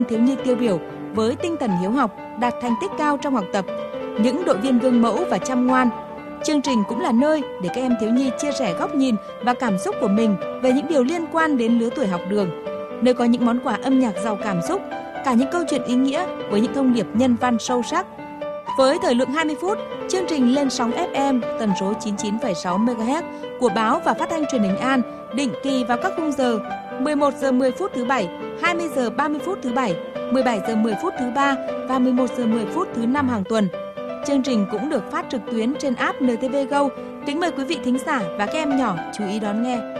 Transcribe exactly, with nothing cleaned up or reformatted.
thiếu nhi tiêu biểu với tinh thần hiếu học, đạt thành tích cao trong học tập, những đội viên gương mẫu và chăm ngoan. Chương trình cũng là nơi để các em thiếu nhi chia sẻ góc nhìn và cảm xúc của mình về những điều liên quan đến lứa tuổi học đường, nơi có những món quà âm nhạc giàu cảm xúc, cả những câu chuyện ý nghĩa với những thông điệp nhân văn sâu sắc. Với thời lượng hai mươi phút, chương trình lên sóng ép em tần số chín mươi chín phẩy sáu mê ga héc của báo và phát thanh truyền hình An định kỳ vào các khung giờ mười một giờ mười phút thứ bảy, hai mươi giờ ba mươi phút thứ bảy, mười bảy giờ mười phút thứ ba và mười một giờ mười phút thứ năm hàng tuần. Chương trình cũng được phát trực tuyến trên app en tê vê Go. Kính mời quý vị thính giả và các em nhỏ chú ý đón nghe.